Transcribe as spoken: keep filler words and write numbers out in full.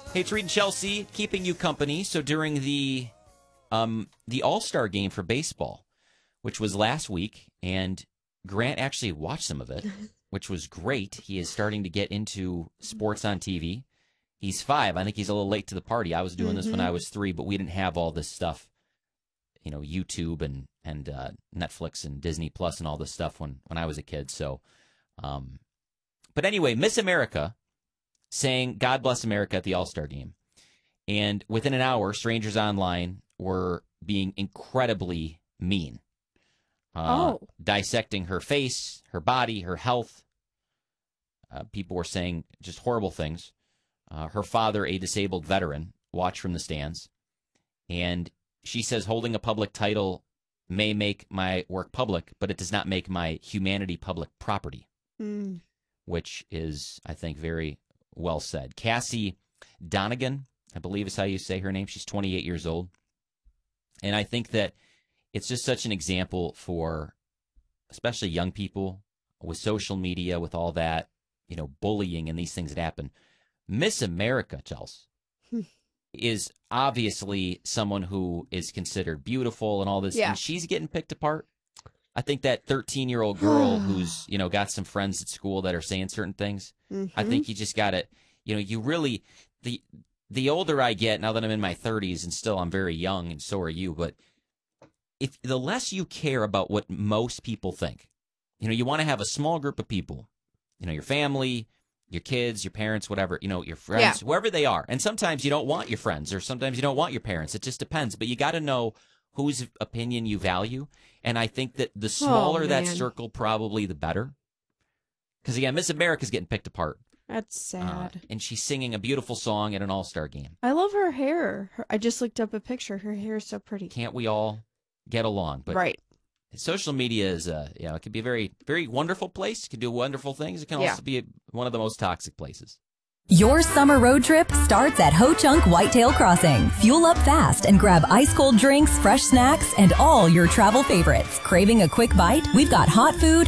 Hey, it's Reed and Chelsea keeping you company. So during the um, the All-Star game for baseball, which was last week, and Grant actually watched some of it, which was great. He is starting to get into sports on T V. He's five. I think he's a little late to the party. I was doing mm-hmm. this when I was three, but we didn't have all this stuff, you know, YouTube and and uh, Netflix and Disney Plus and all this stuff when, when I was a kid. So, um, but anyway, Miss America saying God bless America at the All-Star game. And within an hour, strangers online were being incredibly mean. Uh, oh. Dissecting her face, her body, her health. Uh, people were saying just horrible things. Uh, her father, a disabled veteran, watched from the stands. And she says holding a public title may make my work public, but it does not make my humanity public property. Mm. Which is, I think, very well said. Cassie Donegan, I believe is how you say her name. She's twenty-eight years old. And I think that it's just such an example for especially young people with social media, with all that, you know, bullying and these things that happen. Miss America, Chelsea, is obviously someone who is considered beautiful and all this. Yeah. And she's getting picked apart. I think that thirteen-year-old girl who's, you know, got some friends at school that are saying certain things, mm-hmm. I think you just got to, you know, you really, the the older I get, now that I'm in my thirties and still I'm very young and so are you, but if the less you care about what most people think, you know, you want to have a small group of people, you know, your family, your kids, your parents, whatever, you know, your friends, yeah. wherever they are. And sometimes you don't want your friends or sometimes you don't want your parents. It just depends. But you got to know whose opinion you value. And I think that the smaller oh, that circle, probably the better. Because, again, Miss America's getting picked apart. That's sad. Uh, and she's singing a beautiful song at an all-star game. I love her hair. Her, I just looked up a picture. Her hair is so pretty. Can't we all get along? But right. Social media is, uh, you know, it can be a very, very wonderful place. It can do wonderful things. It can yeah. also be one of the most toxic places. Your summer road trip starts at Ho Chunk Whitetail Crossing. Fuel up fast and grab ice-cold drinks, fresh snacks, and all your travel favorites. Craving a quick bite? We've got hot food,